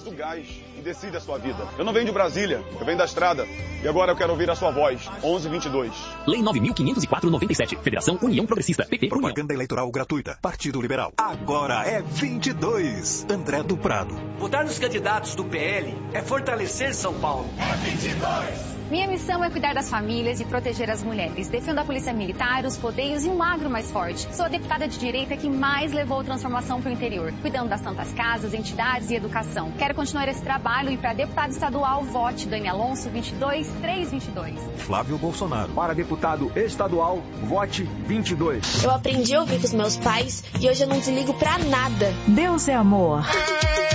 do gás e decide a sua vida. Eu não venho de Brasília, eu venho da estrada. E agora eu quero ouvir a sua voz. 1122. Lei 9.504/97. Federação União Progressista. PT Propaganda eleitoral gratuita. Partido Liberal. Agora é 22. André do Prado. Votar nos candidatos do PL é fortalecer São Paulo. É 22. Minha missão é cuidar das famílias e proteger as mulheres. Defendo a polícia militar, os rodeios e um agro mais forte. Sou a deputada de direita que mais levou transformação para o interior, cuidando das santas casas, entidades e educação. Quero continuar esse trabalho e para deputado estadual, vote Dani Alonso 22322. Flávio Bolsonaro. Para deputado estadual, vote 22. Eu aprendi a ouvir com os meus pais e hoje eu não desligo pra nada. Deus é amor.